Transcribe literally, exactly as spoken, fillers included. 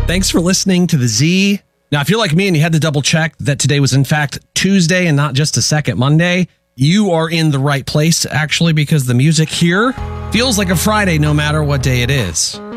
Thanks for listening to The Z. Now, if you're like me and you had to double check that today was in fact Tuesday and not just a second Monday, you are in the right place, actually, because the music here feels like a Friday no matter what day it is.